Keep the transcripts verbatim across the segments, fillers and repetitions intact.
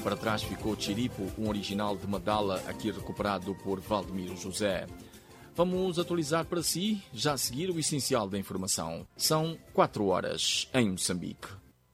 Para trás ficou Chiripo, um original de Madala, aqui recuperado por Valdemiro José. Vamos atualizar para si, já a seguir, o essencial da informação. São quatro horas em Moçambique.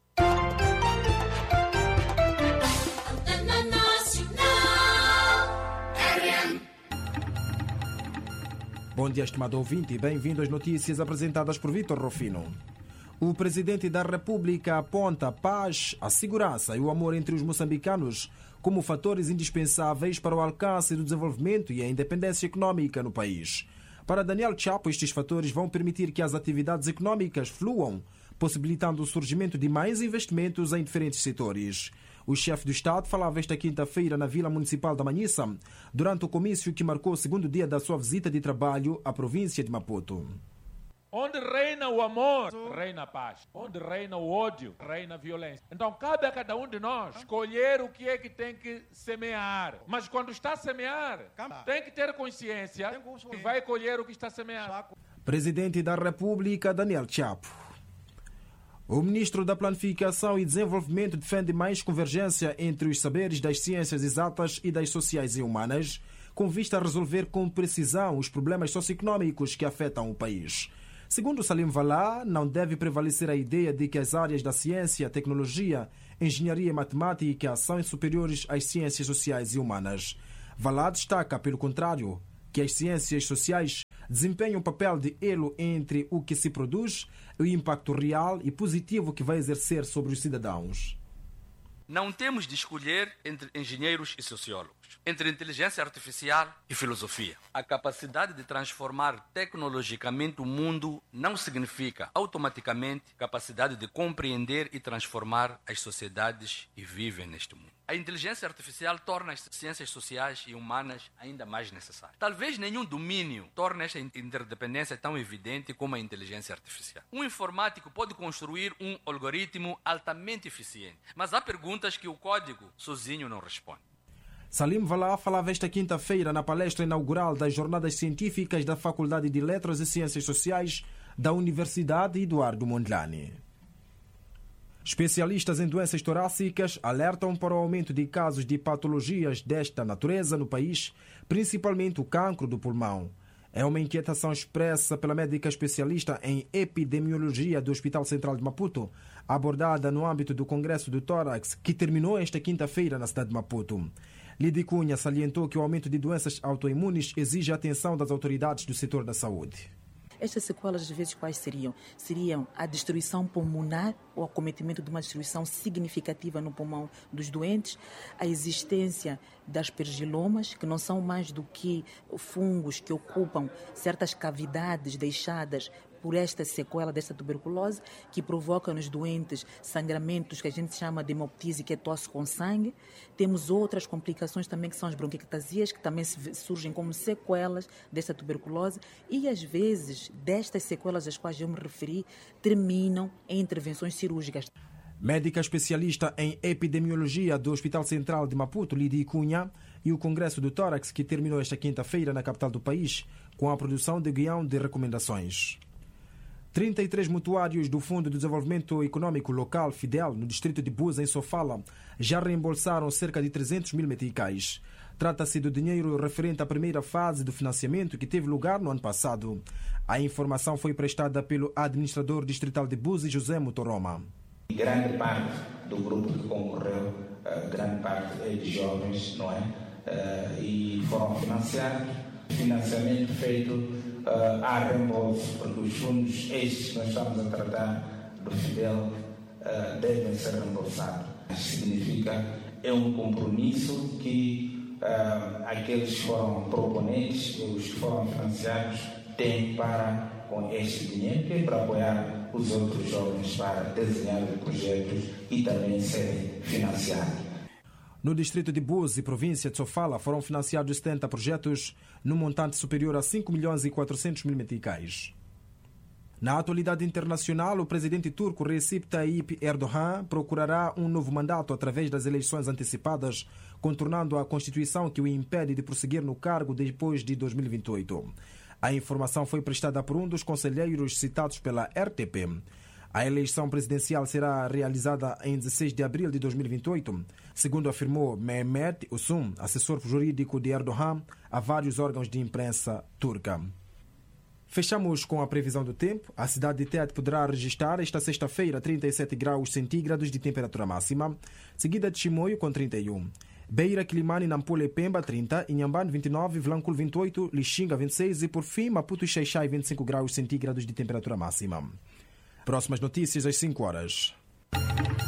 Bom dia, estimado ouvinte, e bem-vindo às notícias apresentadas por Vítor Rufino. O presidente da República aponta a paz, a segurança e o amor entre os moçambicanos como fatores indispensáveis para o alcance do desenvolvimento e a independência econômica no país. Para Daniel Chapo, estes fatores vão permitir que as atividades econômicas fluam, possibilitando o surgimento de mais investimentos em diferentes setores. O chefe do Estado falava esta quinta-feira na Vila Municipal da Manhissa, durante o comício que marcou o segundo dia da sua visita de trabalho à província de Maputo. Onde reina o amor, reina a paz. Onde reina o ódio, reina a violência. Então cabe a cada um de nós escolher o que é que tem que semear. Mas quando está a semear, tem que ter consciência que vai colher o que está a semear. Presidente da República, Daniel Chapo. O ministro da Planificação e Desenvolvimento defende mais convergência entre os saberes das ciências exatas e das sociais e humanas, com vista a resolver com precisão os problemas socioeconômicos que afetam o país. Segundo Salim Valá, não deve prevalecer a ideia de que as áreas da ciência, tecnologia, engenharia e matemática são superiores às ciências sociais e humanas. Valá destaca, pelo contrário, que as ciências sociais desempenham um papel de elo entre o que se produz e o impacto real e positivo que vai exercer sobre os cidadãos. Não temos de escolher entre engenheiros e sociólogos, entre inteligência artificial e filosofia. A capacidade de transformar tecnologicamente o mundo não significa automaticamente capacidade de compreender e transformar as sociedades que vivem neste mundo. A inteligência artificial torna as ciências sociais e humanas ainda mais necessárias. Talvez nenhum domínio torne esta interdependência tão evidente como a inteligência artificial. Um informático pode construir um algoritmo altamente eficiente, mas há perguntas que o código sozinho não responde. Salim Valá falava esta quinta-feira na palestra inaugural das Jornadas Científicas da Faculdade de Letras e Ciências Sociais da Universidade Eduardo Mondlane. Especialistas em doenças torácicas alertam para o aumento de casos de patologias desta natureza no país, principalmente o cancro do pulmão. É uma inquietação expressa pela médica especialista em epidemiologia do Hospital Central de Maputo, abordada no âmbito do Congresso do Tórax, que terminou esta quinta-feira na cidade de Maputo. Lidy Cunha salientou que o aumento de doenças autoimunes exige a atenção das autoridades do setor da saúde. Estas sequelas, às vezes, quais seriam? Seriam a destruição pulmonar, o acometimento de uma destruição significativa no pulmão dos doentes, a existência das aspergilomas, que não são mais do que fungos que ocupam certas cavidades deixadas por esta sequela desta tuberculose, que provoca nos doentes sangramentos que a gente chama de hemoptise, que é tosse com sangue. Temos outras complicações também, que são as bronquiectasias, que também surgem como sequelas desta tuberculose, e às vezes destas sequelas às quais eu me referi terminam em intervenções cirúrgicas. Médica especialista em epidemiologia do Hospital Central de Maputo, Lidy Cunha, e o Congresso do Tórax, que terminou esta quinta-feira na capital do país, com a produção de guião de recomendações. trinta e três mutuários do Fundo de Desenvolvimento Econômico Local, FIDEL, no distrito de Buza, em Sofala, já reembolsaram cerca de trezentos mil meticais. Trata-se do dinheiro referente à primeira fase do financiamento que teve lugar no ano passado. A informação foi prestada pelo administrador distrital de Buza, José Motoroma. Grande parte do grupo que concorreu, grande parte é de jovens, não é? E foram financiados, financiamento feito Uh, há reembolso, porque os fundos estes que nós estamos a tratar do FIDEL uh, devem ser reembolsados. Significa, é um compromisso que uh, aqueles que foram proponentes, os que foram financiados, têm para com este dinheiro, que é para apoiar os outros jovens para desenhar os projetos e também serem financiados. No distrito de Buzi, província de Sofala, foram financiados setenta projetos num montante superior a cinco milhões e quatrocentos mil meticais. Na atualidade internacional, o presidente turco Recep Tayyip Erdogan procurará um novo mandato através das eleições antecipadas, contornando a Constituição que o impede de prosseguir no cargo depois de dois mil e vinte e oito. A informação foi prestada por um dos conselheiros citados pela R T P. A eleição presidencial será realizada em dezesseis de abril de dois mil e vinte e oito, segundo afirmou Mehmet Usum, assessor jurídico de Erdogan, a vários órgãos de imprensa turca. Fechamos com a previsão do tempo. A cidade de Tete poderá registrar esta sexta-feira trinta e sete graus centígrados de temperatura máxima, seguida de Chimoio com trinta e um. Beira, Quilimane, Nampula e Pemba, trinta, Inhambane, vinte e nove, Vilanculo, vinte e oito, Lixinga, vinte e seis e, por fim, Maputo e Xai-Xai, vinte e cinco graus centígrados de temperatura máxima. Próximas notícias às cinco horas.